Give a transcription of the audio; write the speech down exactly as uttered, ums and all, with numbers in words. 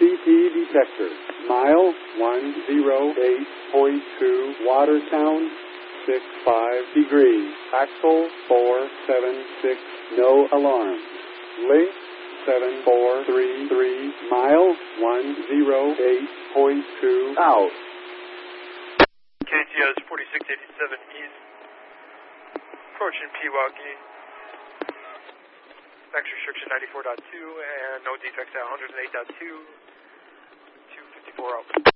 C P detector. Mile one oh eight point two, Watertown, six five degrees. Axle four seven six, no alarm. Link seven four three three, mile one oh eight point two, out. K T S forty-six eighty-seven East, approaching Pewaukee. Max restriction ninety-four point two and no defects at one oh eight point two, two fifty-four out.